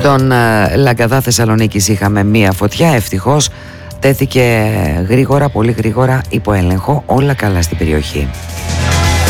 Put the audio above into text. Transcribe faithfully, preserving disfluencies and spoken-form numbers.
Στον Λαγκαδά Θεσσαλονίκης είχαμε μία φωτιά, ευτυχώς τέθηκε γρήγορα, πολύ γρήγορα υπό έλεγχο, όλα καλά στην περιοχή.